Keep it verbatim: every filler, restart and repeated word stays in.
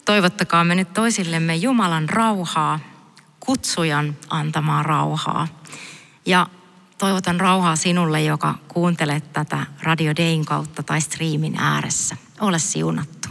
Toivottakaamme nyt toisillemme Jumalan rauhaa, kutsujan antamaa rauhaa. Ja toivotan rauhaa sinulle, joka kuuntelet tätä Radio Dayn kautta tai striimin ääressä. Ole siunattu.